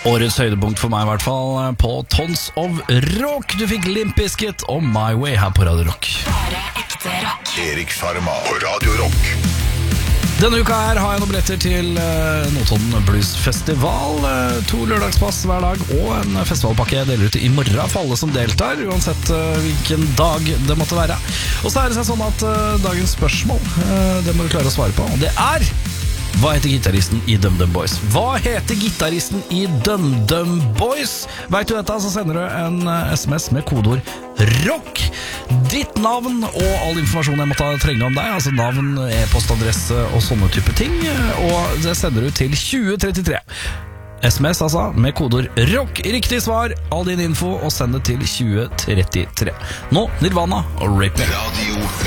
Årets høydepunkt for meg i hvert fall på Tons of Rock. Du fikk Limp Bizkit og My Way her på Radio Rock. Bare ekte rock. Erik Sjarma på Radio Rock. Denne uka her har jeg noen billetter til Notodden Blues Festival. 2 lørdagspass hver dag og en festivalpakke jeg deler ut i morgen for alle som deltar, uansett hvilken dag det måtte være. Og så er det sånn at dagens spørsmål, det må du klare å svare på, og det er: hva heter gitaristen i DumDum Boys? Hva heter gitaristen i DumDum Boys? Vet du dette, så sender du en SMS med kodeord ROCK, ditt navn og all informasjon jeg måtte trenge om deg, altså navn, e-postadresse og sånne type ting, og det sender du til 2033. SMS altså, med kodeord ROCK. Riktig svar, all din info, og send det til 2033. Nå, Nirvana og Rape Me. Radio